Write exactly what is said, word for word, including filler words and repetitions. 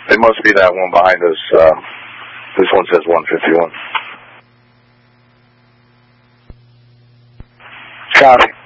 It must be that one behind us. Uh, this one says one fifty-one. Copy.